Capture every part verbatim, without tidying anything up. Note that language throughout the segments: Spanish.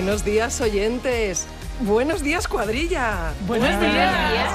Buenos días, oyentes. Buenos días, cuadrilla. Buenos días.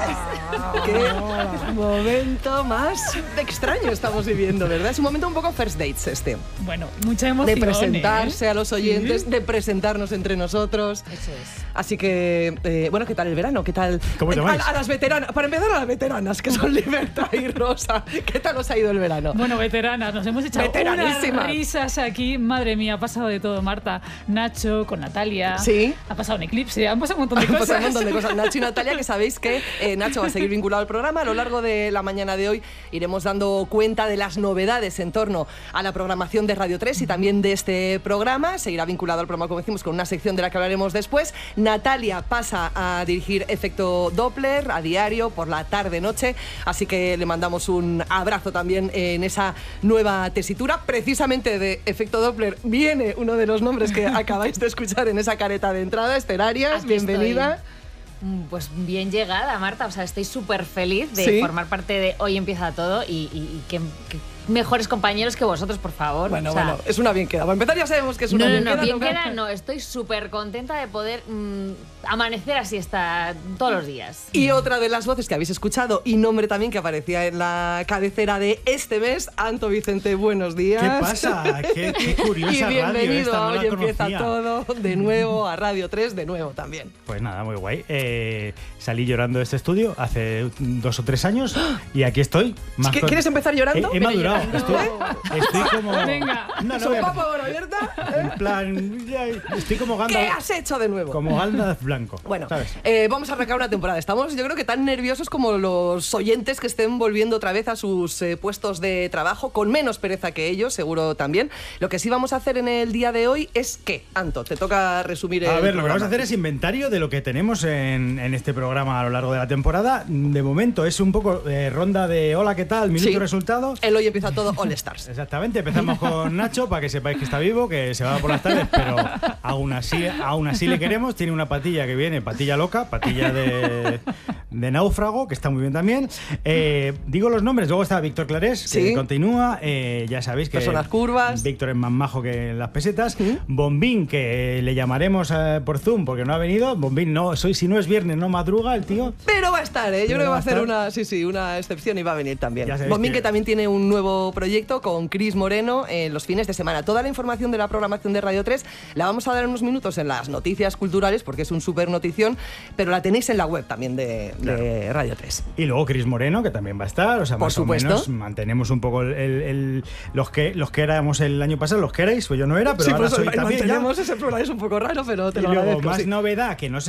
Qué momento más extraño estamos viviendo, ¿verdad? Es un momento un poco first dates este. Bueno, mucha emoción. De presentarse ¿eh? a los oyentes, ¿Sí? de presentarnos entre nosotros. Eso es. Así que, eh, bueno, ¿qué tal el verano? ¿Qué tal? ¿Cómo te a, vais? a las veteranas, para empezar a las veteranas, que son Libertad y Rosa. ¿Qué tal os ha ido el verano? Bueno, veteranas, nos hemos echado unas Veteranísimas. risas aquí. Madre mía, ha pasado de todo, Marta. Nacho, con Natalia. Sí. Ha pasado un eclipse, han pasado un montón de Han cosas. pasado un montón de cosas. Nacho y Natalia, que sabéis que eh, Nacho va a seguir vinculado al programa. A lo largo de la mañana de hoy iremos dando cuenta de las novedades en torno a la programación de Radio tres y también de este programa. Seguirá vinculado al programa, como decimos, con una sección de la que hablaremos después. Natalia pasa a dirigir Efecto Doppler a diario por la tarde-noche, así que le mandamos un abrazo también en esa nueva tesitura. Precisamente de Efecto Doppler viene uno de los nombres que acabáis de escuchar en esa careta de entrada. Esther Arias, Aquí bienvenida. estoy. Pues bien llegada, Marta. O sea, estoy súper feliz de ¿Sí? formar parte de Hoy Empieza Todo y, y, y que, que mejores compañeros que vosotros, por favor. Bueno, o sea, bueno, es una bien queda. Para empezar ya sabemos que es una no, no, bien no, queda. bien toca- queda, no. Estoy súper contenta de poder mmm, amanecer así hasta todos los días. Y otra de las voces que habéis escuchado y nombre también que aparecía en la cabecera de este mes, Anto Vicente, buenos días. ¿Qué pasa? Qué, qué curiosa Y radio bienvenido esta, no a la Hoy Empieza conocía. Todo de nuevo a Radio tres, de nuevo también. Pues nada, muy guay. Eh, salí llorando de este estudio hace dos o tres años y aquí estoy. Más ¿Qui- con- ¿Quieres empezar llorando? He, he madurado. llorando. Estoy, estoy como... Venga. No, no, ¿Sopa voy a- por boca abierta? en plan... ya, estoy como ¿Qué Gandalf. has hecho de nuevo? Como Gandalf blanco. Bueno, ¿sabes? eh, vamos a arrancar una temporada. Estamos, yo creo que tan nerviosos como los oyentes que estén volviendo otra vez a sus eh, puestos de trabajo, con menos pereza que ellos, seguro también. Lo que sí vamos a hacer en el día de hoy es ¿qué? Anto, te toca resumir el A ver, lo que programa. vamos a hacer es inventario de lo que tenemos en, en este programa a lo largo de la temporada. De momento es un poco eh, ronda de hola, ¿qué tal? Minuto Sí. y resultado. El Hoy Empieza Todo All Stars. Exactamente, empezamos con Nacho para que sepáis que está vivo, que se va por las tardes, pero aún así, aún así le queremos. Tiene una patilla que viene, patilla loca, patilla de, de náufrago, que está muy bien también. Eh, digo los nombres, luego está Víctor Clarés, que Sí. continúa, eh, ya sabéis que Personas curvas. Víctor es más majo que las pesetas. Sí. Bombín, que le llamaremos eh, por Zoom porque no ha venido. Bombín, no, soy, si no es viernes, no madruga el tío. Pero va a estar, ¿eh? Yo Pero creo que va a va a hacer estar. una, sí, sí, una excepción y va a venir también. Ya sabéis Bombín que... que- también tiene un nuevo proyecto con Cris Moreno en los fines de semana. Toda la información de la programación de Radio tres la vamos a dar en unos minutos en las noticias culturales porque es un súper notición, pero la tenéis en la web también de, Claro. de Radio tres. Y luego Cris Moreno, que también va a estar. O sea, Por más supuesto. o menos mantenemos un poco el, el- el- los, que, los que éramos el año pasado, los que erais, pues yo no era, pero Sí, ahora pues soy también. ya. mantenemos ese programa, es un poco raro, pero te Y lo luego, agradezco. más sí. novedad que no sé